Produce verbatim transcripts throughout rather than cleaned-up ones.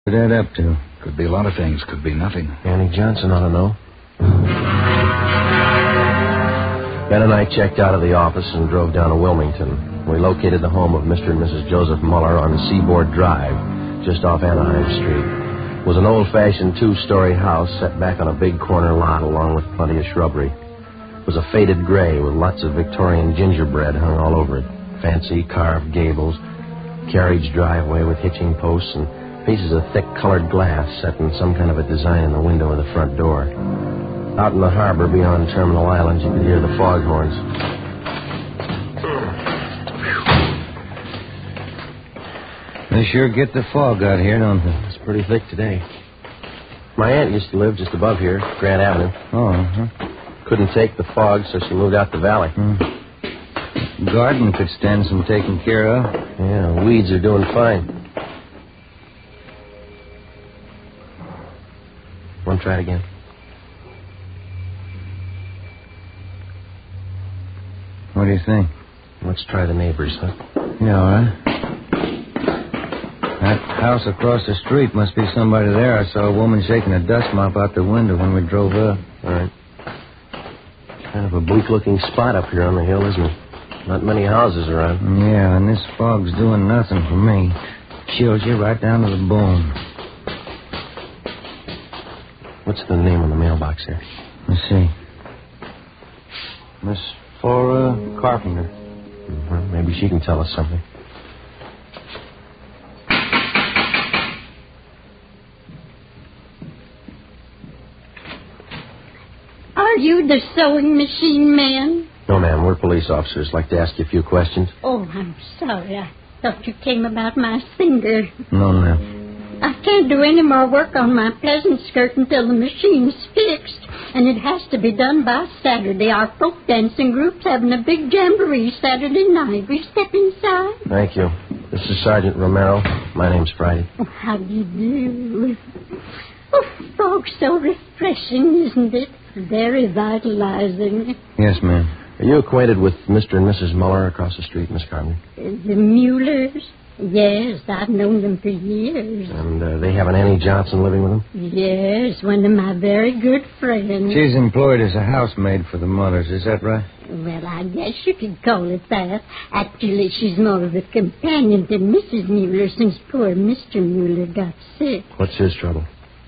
that up to? Could be a lot of things. Could be nothing. Annie Johnson ought to know. Ben and I checked out of the office and drove down to Wilmington. We located the home of Mister and Missus Joseph Muller on Seaboard Drive, just off Anaheim Street. It was an old-fashioned two-story house set back on a big corner lot along with plenty of shrubbery. It was a faded gray with lots of Victorian gingerbread hung all over it. Fancy carved gables, carriage driveway with hitching posts, and pieces of thick colored glass set in some kind of a design in the window of the front door. Out in the harbor beyond Terminal Island, you could hear the foghorns. They sure get the fog out here, don't they? It's pretty thick today. My aunt used to live just above here, Grant Avenue. Oh, uh-huh. Couldn't take the fog, so she moved out the valley. Hmm. Garden could stand some taking care of. Yeah, weeds are doing fine. Want to try it again? What do you think? Let's try the neighbors, huh? Yeah, all right. That house across the street must be somebody there. I saw a woman shaking a dust mop out the window when we drove up. All right. Kind of a bleak-looking spot up here on the hill, isn't it? Not many houses around. Yeah, and this fog's doing nothing for me. Chills you right down to the bone. What's the name on the mailbox here? Let's see. Miss Flora Carpenter. Mm-hmm. Maybe she can tell us something. Are you the sewing machine man? No, ma'am. We're police officers. Like to ask you a few questions. Oh, I'm sorry. I thought you came about my singer. No, ma'am. I can't do any more work on my pleasant skirt until the machine's fixed. And it has to be done by Saturday. Our folk dancing group's having a big jamboree Saturday night. We step inside? Thank you. This is Sergeant Romero. My name's Friday. Oh, how do you do? Oh, fog's so refreshing, isn't it? Very vitalizing. Yes, ma'am. Are you acquainted with Mister and Missus Muller across the street, Miss Carpenter? The Muellers? Yes, I've known them for years. And uh, they have an Annie Johnson living with them? Yes, one of my very good friends. She's employed as a housemaid for the Mullers, is that right? Well, I guess you could call it that. Actually, she's more of a companion to Missus Mueller since poor Mister Mueller got sick. What's his trouble?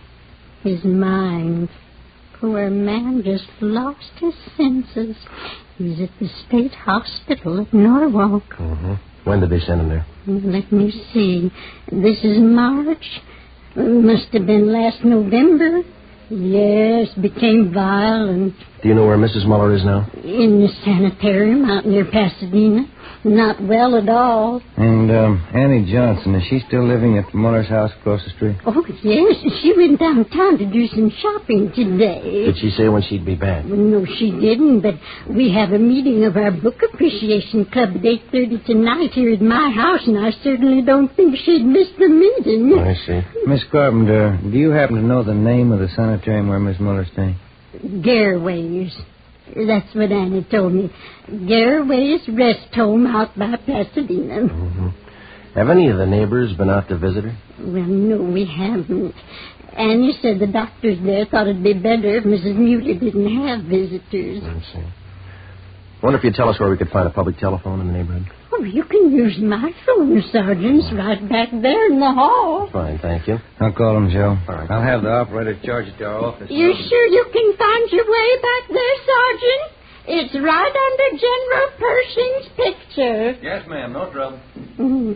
His mind. Poor man just lost his senses. He's at the state hospital at Norwalk. Mm-hmm. When did they send him there? Let me see. This is March. Must have been last November. Yes, became violent. Do you know where Missus Muller is now? In the sanitarium out near Pasadena. Not well at all. And um, Annie Johnson, is she still living at the Muller's house across the street? Oh, yes. She went downtown to do some shopping today. Did she say when she'd be back? No, she didn't, but we have a meeting of our book appreciation club at eight thirty tonight here at my house, and I certainly don't think she'd miss the meeting. I see. Miss Carpenter, do you happen to know the name of the sanitarium where Miss Muller's staying? Garraway's. That's what Annie told me. Garraway's Rest Home out by Pasadena. Mm-hmm. Have any of the neighbors been out to visit her? Well, no, we haven't. Annie said the doctors there thought it'd be better if Missus Mueller didn't have visitors. I see. Wonder if you'd tell us where we could find a public telephone in the neighborhood. Oh, you can use my phone, Sergeant. It's right back there in the hall. Fine, thank you. I'll call him, Joe. All right. I'll have the operator charge it to our office. You sure you can find your way back there, Sergeant? It's right under General Pershing's picture. Yes, ma'am. No trouble. Mm.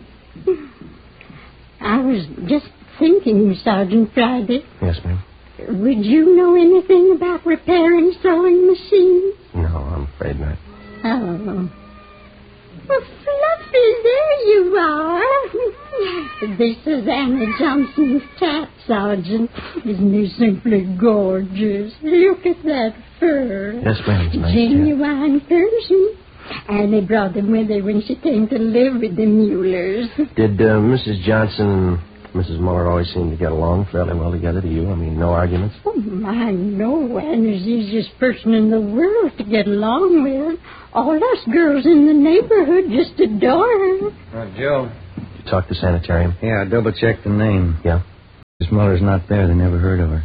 I was just thinking, Sergeant Friday. Yes, ma'am. Would you know anything about repairing sewing machines? No, I'm afraid not. Oh. Well, Fluffy, there you are. This is Annie Johnson's cat, Sergeant. Isn't he simply gorgeous? Look at that fur. Yes, ma'am. It's nice, genuine Persian. Annie brought him with her when she came to live with the Muellers. Did uh, Missus Johnson and Missus Muller always seem to get along fairly well together to you? I mean, no arguments? Oh, my, no. Annie's the easiest person in the world to get along with. All us girls in the neighborhood just adore her. Uh, Joe. Did you talk to sanitarium? Yeah, I double-checked the name. Yeah? Miss Muller's not there. They never heard of her.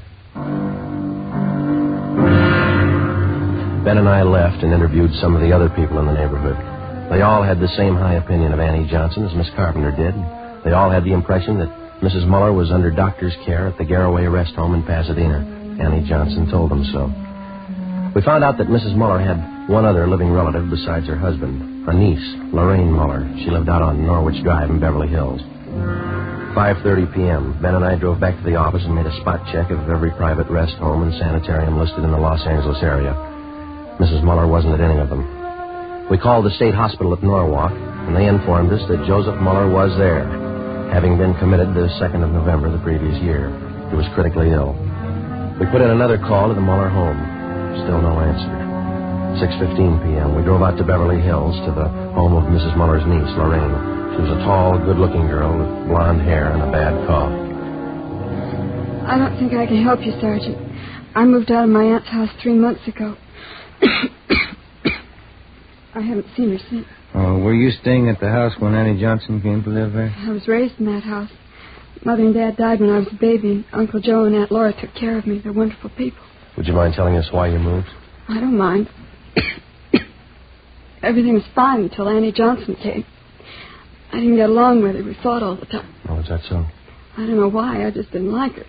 Ben and I left and interviewed some of the other people in the neighborhood. They all had the same high opinion of Annie Johnson as Miss Carpenter did. They all had the impression that Missus Muller was under doctor's care at the Garraway Rest Home in Pasadena. Annie Johnson told them so. We found out that Missus Muller had one other living relative besides her husband, a niece, Lorraine Muller. She lived out on Norwich Drive in Beverly Hills. five thirty p.m., Ben and I drove back to the office and made a spot check of every private rest home and sanitarium listed in the Los Angeles area. Missus Muller wasn't at any of them. We called the state hospital at Norwalk, and they informed us that Joseph Muller was there, having been committed the second of November the previous year. He was critically ill. We put in another call to the Muller home. Still no answer. six fifteen p.m., we drove out to Beverly Hills to the home of Missus Muller's niece, Lorraine. She was a tall, good-looking girl with blonde hair and a bad cough. I don't think I can help you, Sergeant. I moved out of my aunt's house three months ago. I haven't seen her since. Oh, were you staying at the house when Annie Johnson came to live there? I was raised in that house. Mother and Dad died when I was a baby, and Uncle Joe and Aunt Laura took care of me. They're wonderful people. Would you mind telling us why you moved? I don't mind. Everything was fine until Annie Johnson came. I didn't get along with her. We fought all the time. Oh, is that so? I don't know why. I just didn't like her.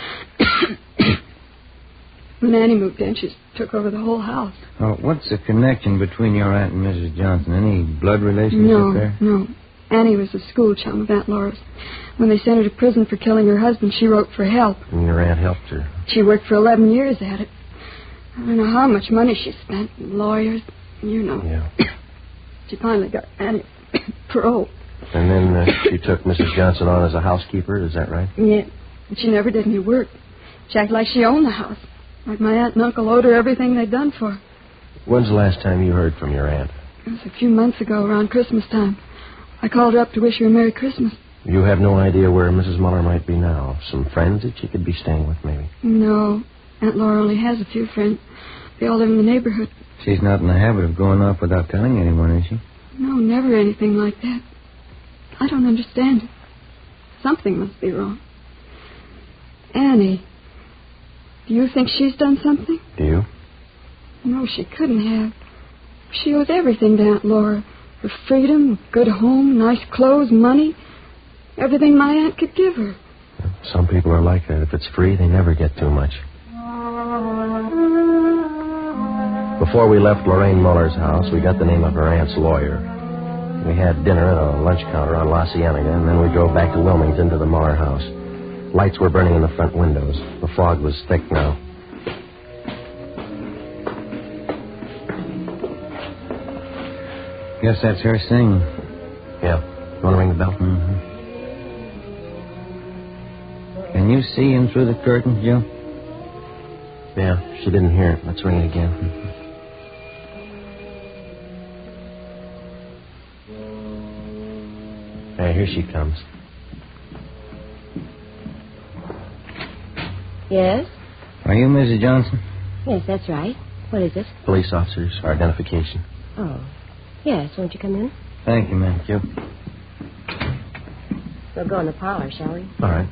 When Annie moved in, she took over the whole house. Oh, what's the connection between your aunt and Missus Johnson? Any blood relationship no, there? No, Annie was a school chum of Aunt Laura's. When they sent her to prison for killing her husband, she wrote for help. And your aunt helped her? She worked for eleven years at it. I don't know how much money she spent. Lawyers, you know. Yeah. She finally got Annie parole. And then uh, she took Missus Johnson on as a housekeeper, is that right? Yeah, but she never did any work. She acted like she owned the house. Like my aunt and uncle owed her everything they'd done for her. When's the last time you heard from your aunt? It was a few months ago, around Christmas time. I called her up to wish her a Merry Christmas. You have no idea where Missus Muller might be now? Some friends that she could be staying with, maybe? No. Aunt Laura only has a few friends. They all live in the neighborhood. She's not in the habit of going off without telling anyone, is she? No, never anything like that. I don't understand it. Something must be wrong. Annie, do you think she's done something? Do you? No, she couldn't have. She owes everything to Aunt Laura. Her freedom, good home, nice clothes, money. Everything my aunt could give her. Some people are like that. If it's free, they never get too much. Before we left Lorraine Muller's house, we got the name of her aunt's lawyer. We had dinner at a lunch counter on La Cienega, and then we drove back to Wilmington to the Muller house. Lights were burning in the front windows. The fog was thick now. Guess that's her singing. Yeah. You want to ring the bell? Mm-hmm. Can you see in through the curtains, Joe? Yeah, she didn't hear it. Let's ring it again. Hey, here she comes. Yes? Are you Missus Johnson? Yes, that's right. What is it? Police officers, our identification. Oh. Yes, won't you come in? Thank you, ma'am. Thank you. We'll go in the parlor, shall we? All right.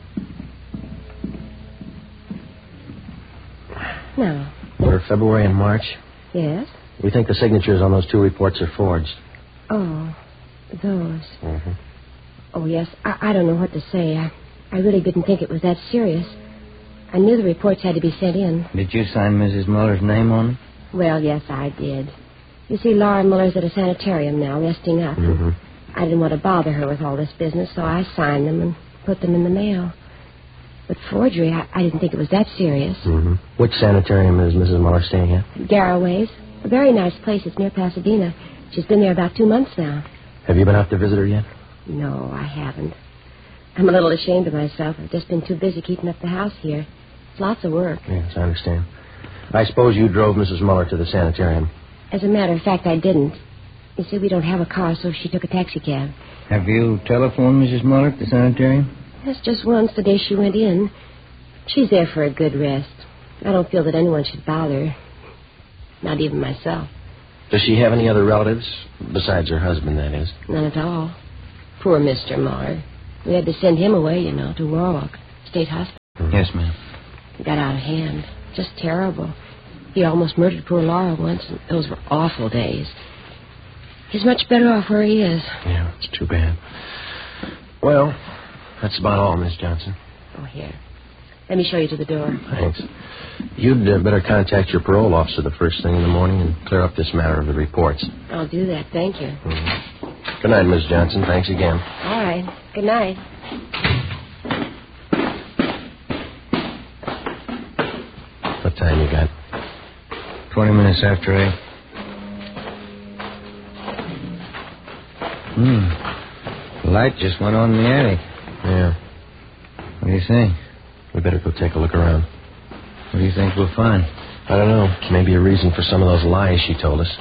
No. We're February and March. Yes? We think the signatures on those two reports are forged. Oh, those. Mm-hmm. Oh, yes. I, I don't know what to say. I, I really didn't think it was that serious. I knew the reports had to be sent in. Did you sign Missus Muller's name on them? Well, yes, I did. You see, Laura Muller's at a sanitarium now, resting up. Mm-hmm. I didn't want to bother her with all this business, so I signed them and put them in the mail. But forgery, I, I didn't think it was that serious. Mm-hmm. Which sanitarium is Missus Muller staying at? Garraway's. A very nice place. It's near Pasadena. She's been there about two months now. Have you been out to visit her yet? No, I haven't. I'm a little ashamed of myself. I've just been too busy keeping up the house here. It's lots of work. Yes, I understand. I suppose you drove Missus Muller to the sanitarium. As a matter of fact, I didn't. You see, we don't have a car, so she took a taxi cab. Have you telephoned Missus Muller at the sanitarium? That's just once, the day she went in. She's there for a good rest. I don't feel that anyone should bother her. Not even myself. Does she have any other relatives? Besides her husband, that is. None at all. Poor Mister Muller. We had to send him away, you know, to Warwick State Hospital. Mm-hmm. Yes, ma'am. It got out of hand. Just terrible. He almost murdered poor Laura once, and those were awful days. He's much better off where he is. Yeah, it's too bad. Well, that's about all, Miss Johnson. Oh, here. Let me show you to the door. Thanks. You'd uh, better contact your parole officer the first thing in the morning and clear up this matter of the reports. I'll do that. Thank you. Mm-hmm. Good night, Miss Johnson. Thanks again. All right. Good night. What time you got? Twenty minutes after eight. Hmm. The light just went on in the attic. Yeah. What do you think? We better go take a look around. What do you think we'll find? I don't know. Maybe a reason for some of those lies she told us.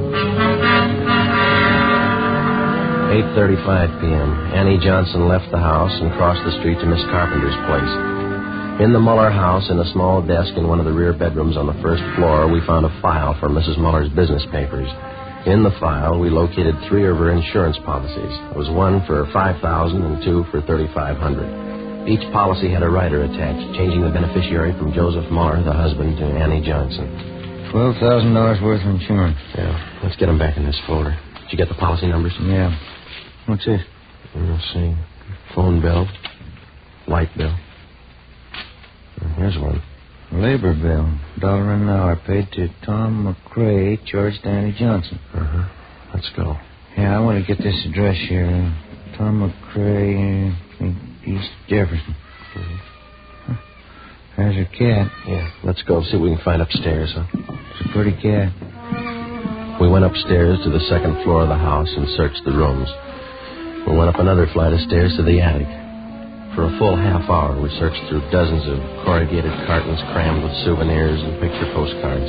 eight thirty-five p.m. Annie Johnson left the house and crossed the street to Miss Carpenter's place. In the Muller house, in a small desk in one of the rear bedrooms on the first floor, we found a file for Missus Muller's business papers. In the file, we located three of her insurance policies. There was one for five thousand dollars and two for thirty-five hundred dollars. Each policy had a rider attached, changing the beneficiary from Joseph Muller, the husband, to Annie Johnson. Twelve thousand dollars worth of insurance. Yeah, let's get them back in this folder. Did you get the policy numbers? Yeah. What's this? Let's see. Phone bill. Light bill. Here's one. Labor bill. Dollar an hour paid to Tom McCrae, charged to Annie Johnson. Uh-huh. Let's go. Yeah, I want to get this address here. Uh, Tom McCrae, uh, East Jefferson. Mm-hmm. Huh. There's her cat. Yeah, let's go see what we can find upstairs, huh? It's a pretty cat. We went upstairs to the second floor of the house and searched the rooms. We went up another flight of stairs to the attic. For a full half hour, we searched through dozens of corrugated cartons crammed with souvenirs and picture postcards.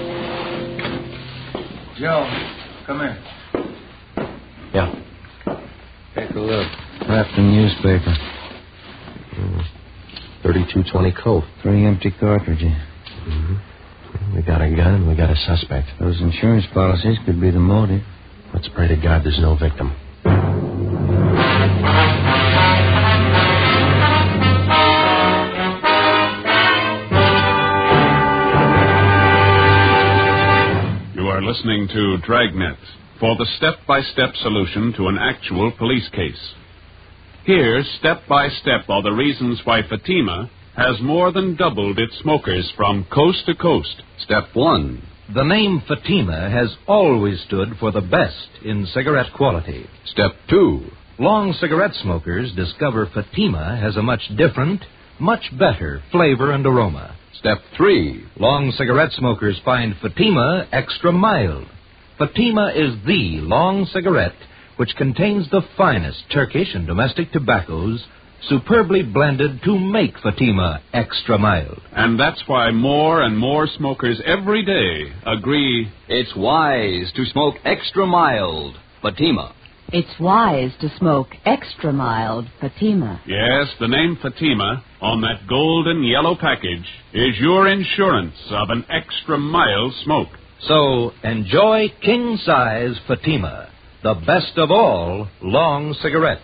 Joe, come here. Yeah. Take a look. Clapton newspaper. Mm. thirty-two twenty Colt. Three empty cartridges. Mm-hmm. We got a gun and we got a suspect. Those insurance policies could be the motive. Let's pray to God there's no victim. Listening to Dragnet for the step-by-step solution to an actual police case. Here, step-by-step, are the reasons why Fatima has more than doubled its smokers from coast to coast. Step one. The name Fatima has always stood for the best in cigarette quality. Step two. Long cigarette smokers discover Fatima has a much different, much better flavor and aroma. Step three. Long cigarette smokers find Fatima extra mild. Fatima is the long cigarette which contains the finest Turkish and domestic tobaccos, superbly blended to make Fatima extra mild. And that's why more and more smokers every day agree it's wise to smoke extra mild Fatima. It's wise to smoke extra mild Fatima. Yes, the name Fatima on that golden yellow package is your insurance of an extra mild smoke. So enjoy king-size Fatima, the best of all long cigarettes.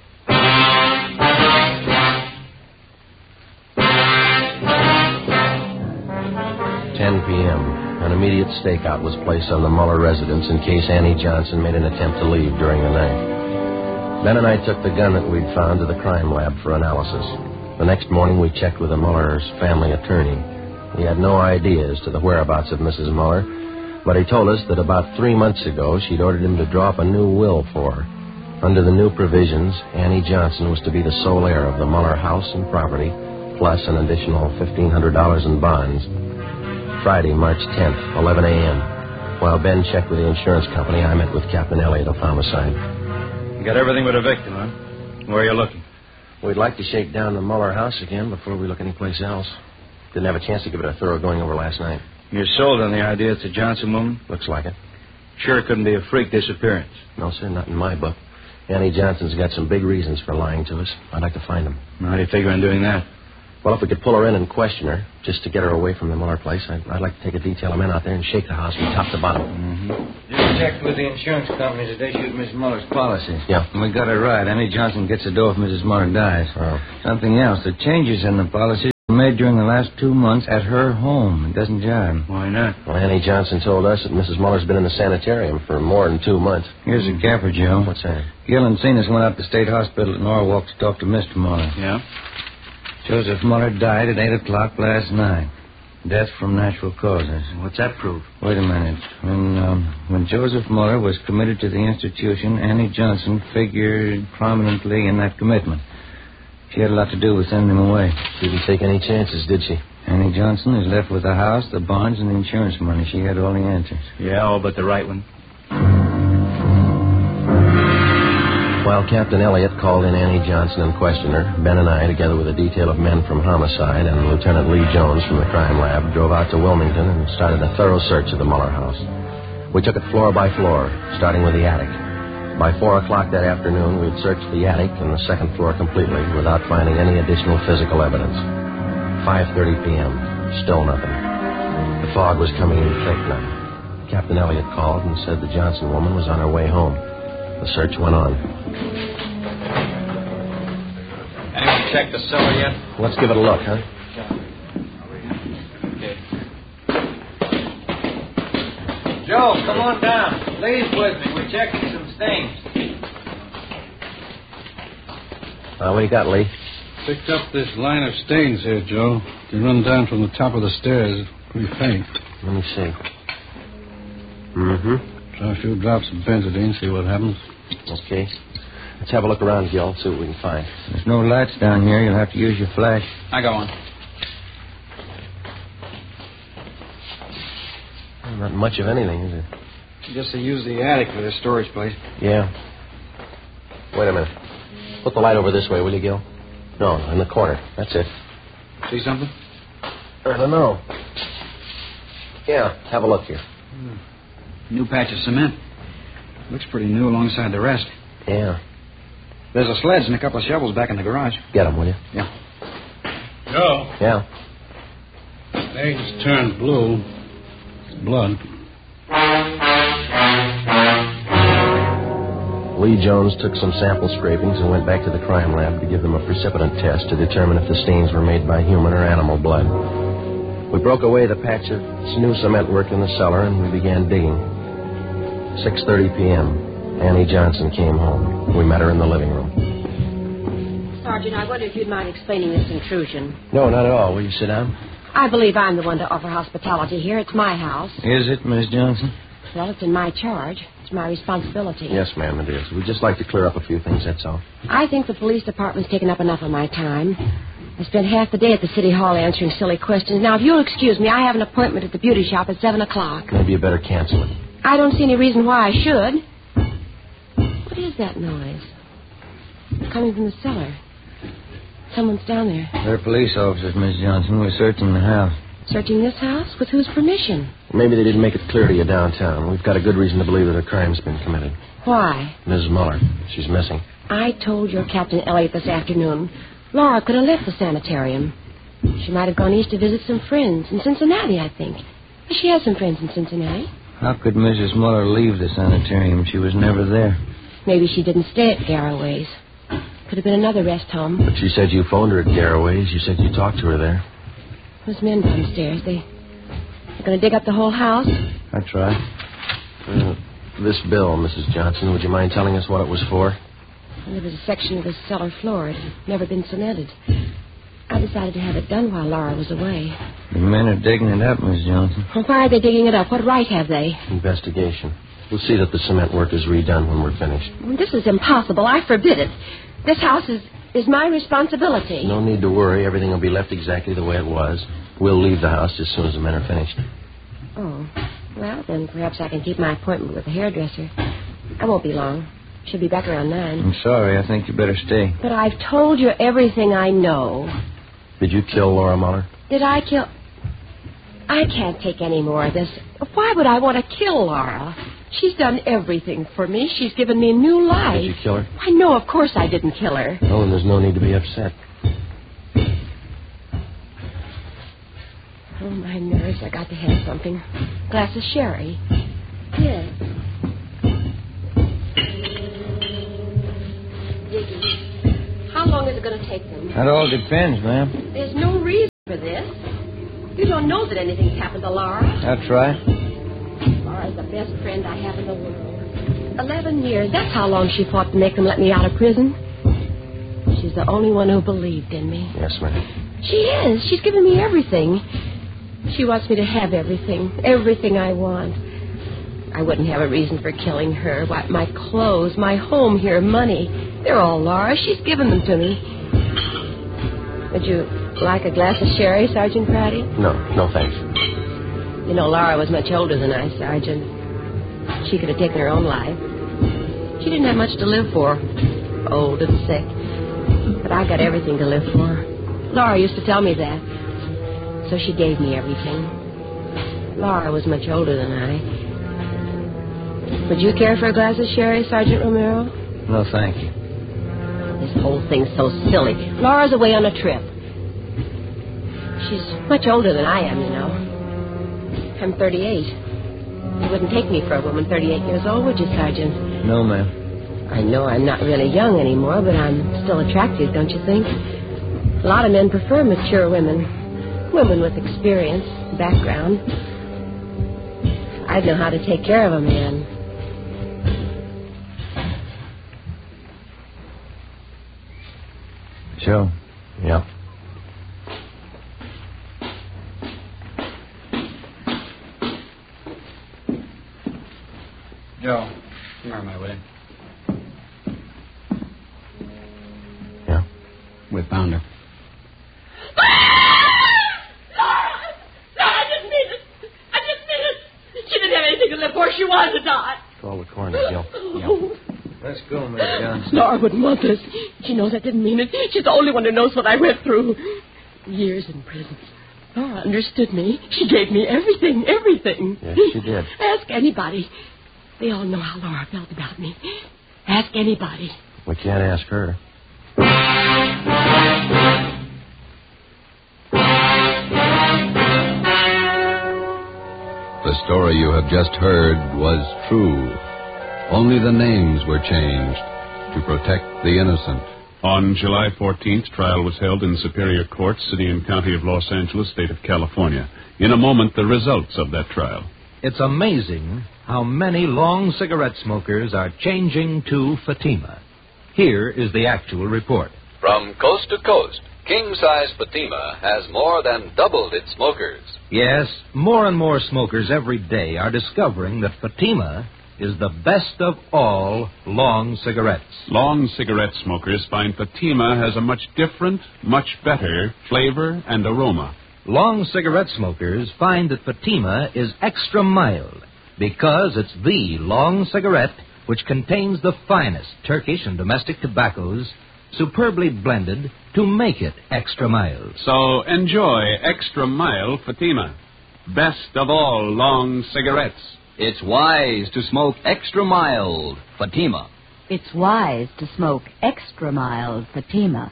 ten p.m. An immediate stakeout was placed on the Muller residence in case Annie Johnson made an attempt to leave during the night. Ben and I took the gun that we'd found to the crime lab for analysis. The next morning, we checked with the Muller's family attorney. He had no idea as to the whereabouts of Missus Muller, but he told us that about three months ago, she'd ordered him to draw up a new will for her. Under the new provisions, Annie Johnson was to be the sole heir of the Muller house and property, plus an additional fifteen hundred dollars in bonds. Friday, March tenth, eleven a.m. While Ben checked with the insurance company, I met with Captain Elliott of Homicide. You got everything but a victim, huh? Where are you looking? We'd like to shake down the Muller house again before we look anyplace else. Didn't have a chance to give it a thorough going over last night. You're sold on the idea it's a Johnson woman? Looks like it. Sure it couldn't be a freak disappearance. No, sir, not in my book. Annie Johnson's got some big reasons for lying to us. I'd like to find them. How do you figure on doing that? Well, if we could pull her in and question her, just to get her away from the Muller place, I'd, I'd like to take a detail of men out there and shake the house from top to bottom. Mm-hmm. Just checked with the insurance companies that issued Miss Muller's policies. Yeah. And we got it right. Annie Johnson gets the dough if Missus Muller dies. Oh. Something else. The changes in the policy made during the last two months at her home. It doesn't jive. Why not? Well, Annie Johnson told us that Missus Muller's been in the sanitarium for more than two months. Here's a capper, Joe. What's that? Gil and Zenas went up to State Hospital at Norwalk to talk to Mister Muller. Yeah? Joseph Muller died at eight o'clock last night. Death from natural causes. What's that prove? Wait a minute. When um, when Joseph Muller was committed to the institution, Annie Johnson figured prominently in that commitment. She had a lot to do with sending him away. She didn't take any chances, did she? Annie Johnson is left with the house, the bonds, and the insurance money. She had all the answers. Yeah, all but the right one. While Captain Elliott called in Annie Johnson and questioned her, Ben and I, together with a detail of men from Homicide and Lieutenant Lee Jones from the crime lab, drove out to Wilmington and started a thorough search of the Muller house. We took it floor by floor, starting with the attic. By four o'clock that afternoon, we'd searched the attic and the second floor completely without finding any additional physical evidence. five thirty p.m., still nothing. The fog was coming in thick now. Captain Elliott called and said the Johnson woman was on her way home. The search went on. Anyone checked the cellar yet? Let's give it a look, huh? Okay. Joe, come on down. Leave with me. We're checking some stains. Uh, what do you got, Lee? Picked up this line of stains here, Joe. They run down from the top of the stairs. Pretty faint. Let me see. Mm-hmm. Try a few drops of benzodine, see what happens. Okay. Let's have a look around, Gil, see what we can find. There's no lights down here. You'll have to use your flash. I go on. Well, not much of anything, is it? I guess they use the attic for their storage place. Yeah. Wait a minute. Put the light over this way, will you, Gil? No, in the corner. That's it. See something? I don't know. Yeah, have a look here. Hmm. New patch of cement. Looks pretty new alongside the rest. Yeah. There's a sledge and a couple of shovels back in the garage. Get them, will you? Yeah. Joe. Yeah. Stains turned blue. It's blood. Lee Jones took some sample scrapings and went back to the crime lab to give them a precipitant test to determine if the stains were made by human or animal blood. We broke away the patch of new cement work in the cellar and we began digging. six thirty p.m. Annie Johnson came home. We met her in the living room. Sergeant, I wonder if you'd mind explaining this intrusion. No, not at all. Will you sit down? I believe I'm the one to offer hospitality here. It's my house. Is it, Miss Johnson? Well, it's in my charge. It's my responsibility. Yes, ma'am, it is. We'd just like to clear up a few things, that's all. I think the police department's taken up enough of my time. I spent half the day at the city hall answering silly questions. Now, if you'll excuse me, I have an appointment at the beauty shop at seven o'clock. Maybe you better cancel it. I don't see any reason why I should. What is that noise? It's coming from the cellar. Someone's down there. They're police officers, Miss Johnson. We're searching the house. Searching this house? With whose permission? Maybe they didn't make it clear to you downtown. We've got a good reason to believe that a crime's been committed. Why? Missus Muller. She's missing. I told your Captain Elliott this afternoon. Laura could have left the sanitarium. She might have gone east to visit some friends. In Cincinnati, I think. She has some friends in Cincinnati. How could Missus Muller leave the sanitarium? She was never there. Maybe she didn't stay at Garraway's. Could have been another rest home. But she said you phoned her at Garraway's. You said you talked to her there. Those men downstairs, they... They're going to dig up the whole house? I tried. Uh, this bill, Missus Johnson, would you mind telling us what it was for? Well, there was a section of the cellar floor. It had never been cemented. I decided to have it done while Laura was away. The men are digging it up, Miss Johnson. Well, why are they digging it up? What right have they? Investigation. We'll see that the cement work is redone when we're finished. Well, this is impossible. I forbid it. This house is, is my responsibility. No need to worry. Everything will be left exactly the way it was. We'll leave the house as soon as the men are finished. Oh. Well, then perhaps I can keep my appointment with the hairdresser. I won't be long. She'll be back around nine. I'm sorry. I think you better stay. But I've told you everything I know. Did you kill Laura Muller? Did I kill... I can't take any more of this. Why would I want to kill Laura? She's done everything for me. She's given me new life. Did you kill her? I know, of course I didn't kill her. Oh, and there's no need to be upset. Oh, my nerves. I got to have something. Glass of sherry. Yes. How long is it going to take them? That all depends, ma'am. There's no reason. For this? You don't know that anything's happened to Laura. That's right. Laura's the best friend I have in the world. Eleven years. That's how long she fought to make them let me out of prison. She's the only one who believed in me. Yes, ma'am. She is. She's given me everything. She wants me to have everything. Everything I want. I wouldn't have a reason for killing her. Why, my clothes, my home here, money. They're all Laura. She's given them to me. Would you like a glass of sherry, Sergeant Pratty? No, no thanks. You know, Laura was much older than I, Sergeant. She could have taken her own life. She didn't have much to live for. Old and sick. But I got everything to live for. Laura used to tell me that. So she gave me everything. Laura was much older than I. Would you care for a glass of sherry, Sergeant Romero? No, thank you. This whole thing's so silly. Laura's away on a trip. She's much older than I am, you know. I'm thirty-eight. You wouldn't take me for a woman thirty-eight years old, would you, Sergeant? No, ma'am. I know I'm not really young anymore, but I'm still attractive, don't you think? A lot of men prefer mature women. Women with experience, background. I'd know how to take care of a man. Joe? Yeah. Joe, come here, my way. Yeah? We found her. Before she was a dot. Call the coroner, Gil. Yeah. Let's go, Miss Johnson. Laura wouldn't want this. She knows I didn't mean it. She's the only one who knows what I went through. Years in prison. Laura understood me. She gave me everything, everything. Yes, she did. Ask anybody. They all know how Laura felt about me. Ask anybody. We can't ask her. The story you have just heard was true. Only the names were changed to protect the innocent. On July fourteenth, trial was held in Superior Court, City and County of Los Angeles, State of California. In a moment, the results of that trial. It's amazing how many long cigarette smokers are changing to Fatima. Here is the actual report. From coast to coast, king-size Fatima has more than doubled its smokers. Yes, more and more smokers every day are discovering that Fatima is the best of all long cigarettes. Long cigarette smokers find Fatima has a much different, much better flavor and aroma. Long cigarette smokers find that Fatima is extra mild because it's the long cigarette which contains the finest Turkish and domestic tobaccos superbly blended to make it extra mild. So enjoy extra mild Fatima. Best of all long cigarettes. It's wise to smoke extra mild Fatima. It's wise to smoke extra mild Fatima.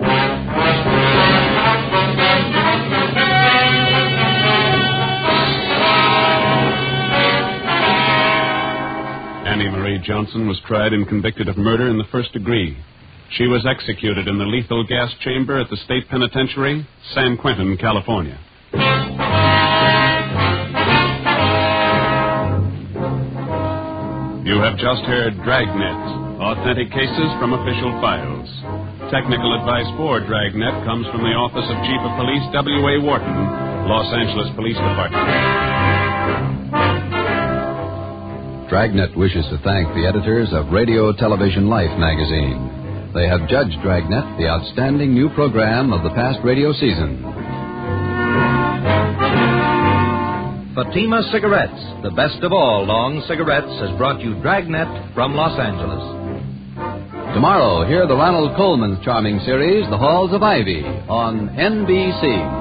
Annie Marie Johnson was tried and convicted of murder in the first degree. She was executed in the lethal gas chamber at the state penitentiary, San Quentin, California. You have just heard Dragnet, authentic cases from official files. Technical advice for Dragnet comes from the Office of Chief of Police W A Wharton, Los Angeles Police Department. Dragnet wishes to thank the editors of Radio Television Life magazine. They have judged Dragnet the outstanding new program of the past radio season. Fatima Cigarettes, the best of all long cigarettes, has brought you Dragnet from Los Angeles. Tomorrow, hear the Ronald Colman's charming series, The Halls of Ivy, on N B C.